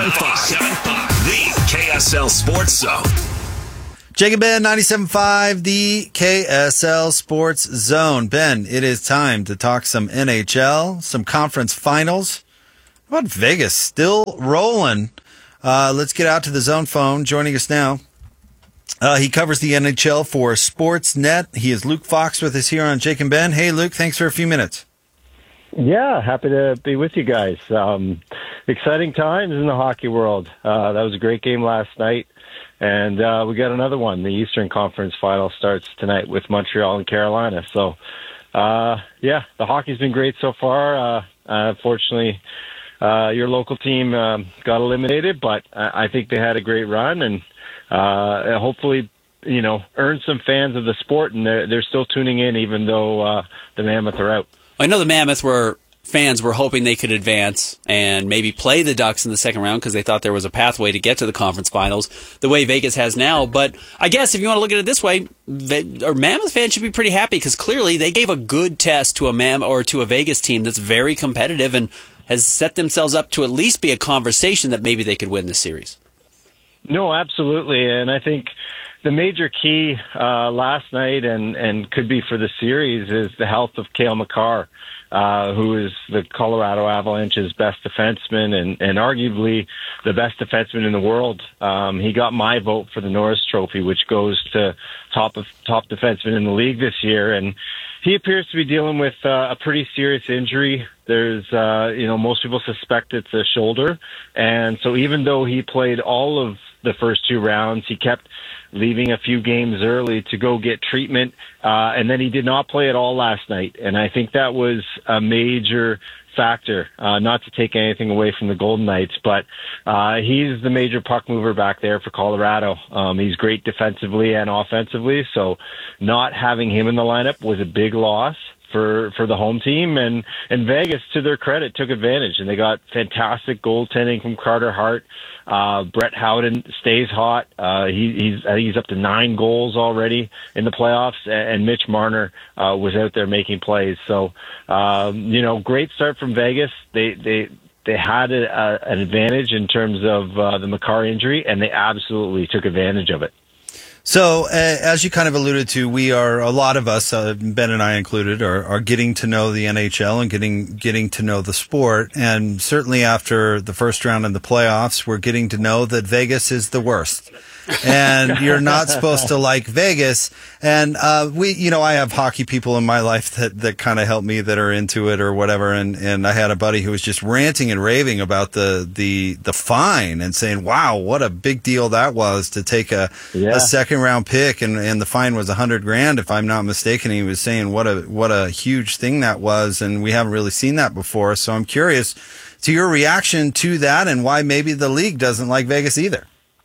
The KSL Sports Zone. Jake and Ben, 97.5, the KSL Sports Zone. Ben, it is time to talk some NHL, some conference finals. How about Vegas? Still rolling. Let's get out to the Zone phone. Joining us now, he covers the NHL for Sportsnet. He is Luke Fox with us here on Jake and Ben. Hey, Luke, thanks for a few minutes. Yeah, happy to be with you guys. Exciting times in the hockey world. That was a great game last night, and we got another one. The Eastern Conference Final starts tonight with Montreal and Carolina. So, the hockey's been great so far. Unfortunately, your local team got eliminated, but I think they had a great run, and hopefully, earned some fans of the sport, and they're still tuning in even though the Mammoth are out. I know the Mammoth fans were hoping they could advance and maybe play the Ducks in the second round because they thought there was a pathway to get to the conference finals the way Vegas has now. But I guess if you want to look at it this way, Mammoth fans should be pretty happy because clearly they gave a good test to a Vegas team that's very competitive and has set themselves up to at least be a conversation that maybe they could win this series. No, absolutely. And I think the major key last night and could be for the series is the health of Cale Makar, who is the Colorado Avalanche's best defenseman and arguably the best defenseman in the world. He got my vote for the Norris Trophy, which goes to top defenseman in the league this year. And he appears to be dealing with a pretty serious injury. There's, most people suspect it's a shoulder. And so even though he played all of the first two rounds, he kept leaving a few games early to go get treatment. And then he did not play at all last night. And I think that was a major factor, not to take anything away from the Golden Knights, but he's the major puck mover back there for Colorado. He's great defensively and offensively, so not having him in the lineup was a big loss for the home team, and Vegas, to their credit, took advantage, and they got fantastic goaltending from Carter Hart. Brett Howden stays hot. I think he's up to 9 goals already in the playoffs, and Mitch Marner was out there making plays. So, great start from Vegas. They had an advantage in terms of the Makar injury, and they absolutely took advantage of it. So, as you kind of alluded to, a lot of us, Ben and I included, are getting to know the NHL and getting to know the sport. And certainly after the first round in the playoffs, we're getting to know that Vegas is the worst. And you're not supposed to like Vegas. And I have hockey people in my life that kind of help me, that are into it or whatever. And I had a buddy who was just ranting and raving about the fine and saying, wow, what a big deal that was to take a second round pick, and the fine was $100,000 if I'm not mistaken. He was saying what a huge thing that was, and we haven't really seen that before. So I'm curious to your reaction to that and why maybe the league doesn't like Vegas either.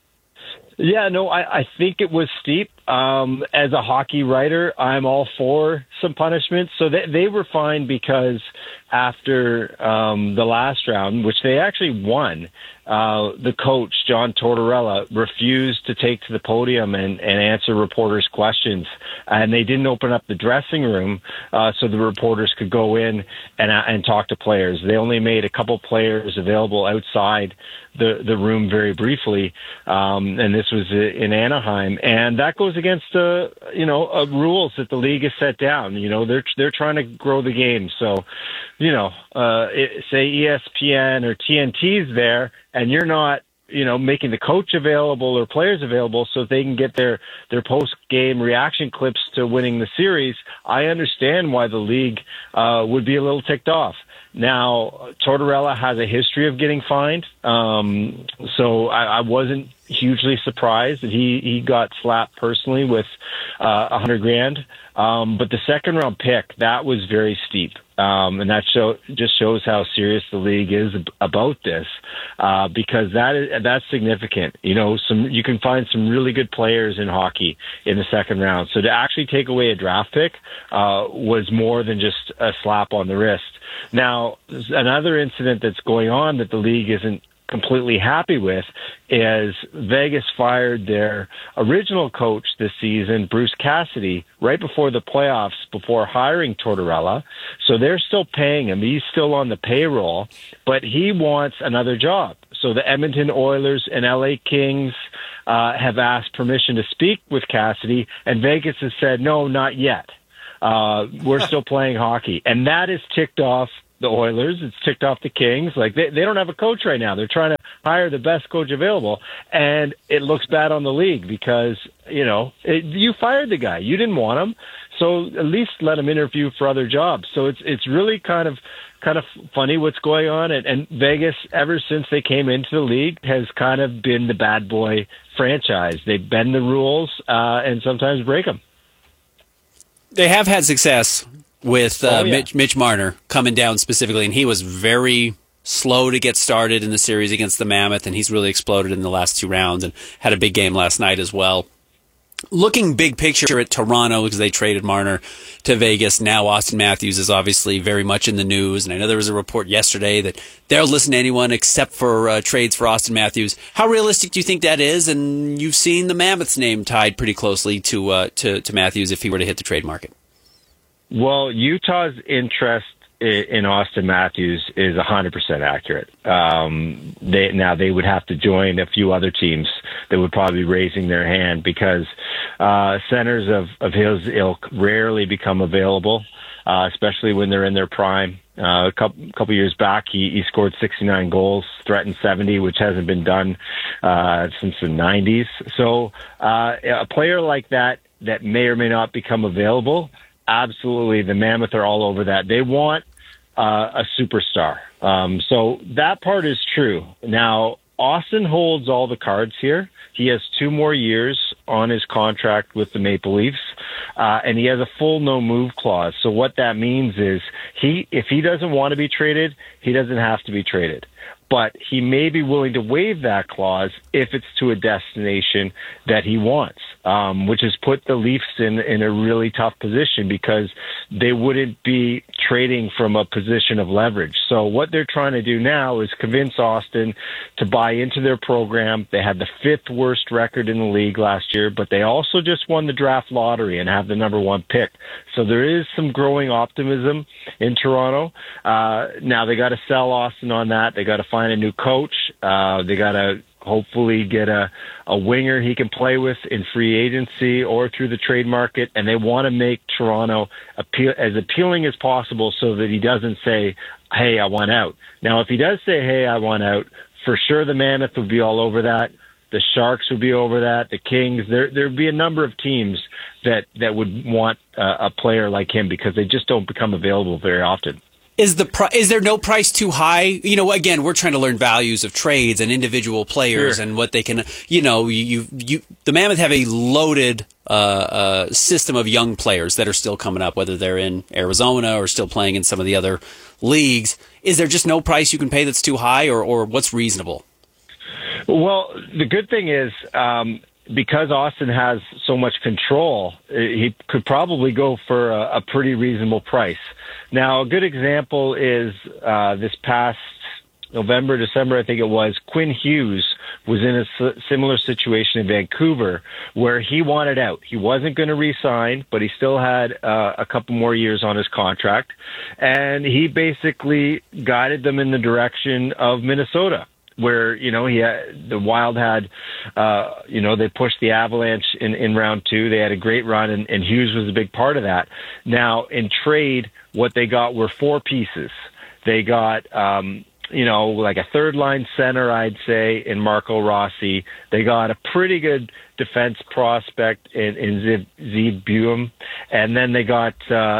Yeah, no, I think it was steep. As a hockey writer, I'm all for some punishment. So they were fine because after the last round, which they actually won, the coach, John Tortorella, refused to take to the podium and answer reporters' questions. And they didn't open up the dressing room so the reporters could go in and talk to players. They only made a couple players available outside the room very briefly, and this was in Anaheim. And that goes against rules that the league has set down. They're trying to grow the game. So, say ESPN or TNT's there, and you're not, making the coach available or players available so they can get their post-game reaction clips to winning the series. I understand why the league would be a little ticked off. Now, Tortorella has a history of getting fined, so I wasn't hugely surprised that he got slapped personally with $100,000. But the second round pick, that was very steep. And that just shows how serious the league is about this, because that's significant. You can find some really good players in hockey in the second round. So to actually take away a draft pick was more than just a slap on the wrist. Now, another incident that's going on that the league isn't completely happy with is Vegas fired their original coach this season, Bruce Cassidy, right before the playoffs, before hiring Tortorella. So they're still paying him. He's still on the payroll, but he wants another job. So the Edmonton Oilers and LA Kings have asked permission to speak with Cassidy, and Vegas has said, no, not yet. We're still playing hockey. And that is ticked off the Oilers. It's ticked off the Kings. Like, they don't have a coach right now. They're trying to hire the best coach available. And it looks bad on the league because, you fired the guy. You didn't want him. So at least let him interview for other jobs. So it's really kind of funny what's going on. And Vegas, ever since they came into the league, has kind of been the bad boy franchise. They bend the rules and sometimes break them. They have had success with Mitch Marner coming down specifically, and he was very slow to get started in the series against the Mammoth, and he's really exploded in the last 2 rounds and had a big game last night as well. Looking big picture at Toronto, because they traded Marner to Vegas, now Austin Matthews is obviously very much in the news, and I know there was a report yesterday that they'll listen to anyone except for trades for Austin Matthews. How realistic do you think that is? And you've seen the Mammoth's name tied pretty closely to Matthews if he were to hit the trade market. Well, Utah's interest in Austin Matthews is 100% accurate. They would have to join a few other teams that would probably be raising their hand because centers of his ilk rarely become available, especially when they're in their prime. A couple years back, he scored 69 goals, threatened 70, which hasn't been done since the 90s. So a player like that may or may not become available, absolutely, the Mammoth are all over that. They want a superstar. So that part is true. Now, Austin holds all the cards here. He has 2 more years on his contract with the Maple Leafs, and he has a full no-move clause. So what that means is if he doesn't want to be traded, he doesn't have to be traded. But he may be willing to waive that clause if it's to a destination that he wants, which has put the Leafs in a really tough position because they wouldn't be trading from a position of leverage. So what they're trying to do now is convince Austin to buy into their program. They had the 5th worst record in the league last year, but they also just won the draft lottery and have the number 1 pick. So there is some growing optimism in Toronto. Now they got to sell Austin on that. They got to find a new coach. They got to hopefully get a winger he can play with in free agency or through the trade market, and they want to make Toronto as appealing as possible so that he doesn't say, hey, I want out. Now, if he does say, hey, I want out, for sure the Mammoth would be all over that. The Sharks would be over that. The Kings, there'd be a number of teams that would want a player like him because they just don't become available very often. Is there no price too high? Again, we're trying to learn values of trades and individual players and what they can. The Mammoth have a loaded system of young players that are still coming up, whether they're in Arizona or still playing in some of the other leagues. Is there just no price you can pay that's too high, or what's reasonable? Well, the good thing is, because Austin has so much control, he could probably go for a pretty reasonable price. Now, a good example is this past November, December, I think it was, Quinn Hughes was in a similar situation in Vancouver where he wanted out. He wasn't going to re-sign, but he still had a couple more years on his contract. And he basically guided them in the direction of Minnesota, where, the Wild had, they pushed the Avalanche in round 2. They had a great run, and Hughes was a big part of that. Now, in trade, what they got were 4 pieces. They got, like a third-line center, I'd say, in Marco Rossi. They got a pretty good defense prospect in Zeev Buum. And then they got,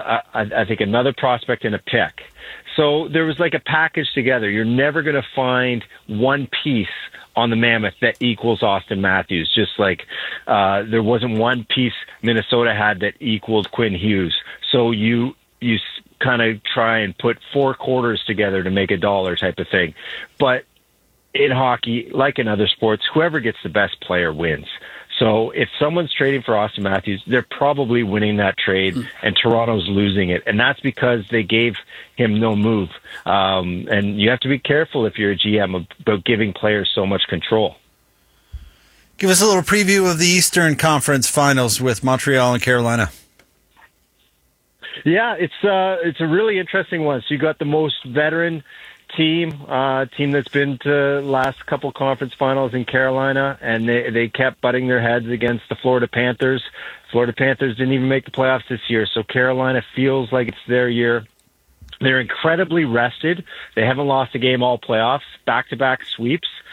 I think, another prospect in a pick. So there was like a package together. You're never going to find one piece on the Mammoth that equals Austin Matthews, just like there wasn't one piece Minnesota had that equaled Quinn Hughes. So you kind of try and put 4 quarters together to make a dollar type of thing. But in hockey, like in other sports, whoever gets the best player wins. So if someone's trading for Austin Matthews, they're probably winning that trade, and Toronto's losing it. And that's because they gave him no move. And you have to be careful if you're a GM about giving players so much control. Give us a little preview of the Eastern Conference Finals with Montreal and Carolina. Yeah, it's a really interesting one. So you got the most veteran team that's been to last couple conference finals in Carolina, and they kept butting their heads against the Florida Panthers. Florida Panthers didn't even make the playoffs this year, so Carolina feels like it's their year. They're incredibly rested. They haven't lost a game all playoffs, back-to-back sweeps.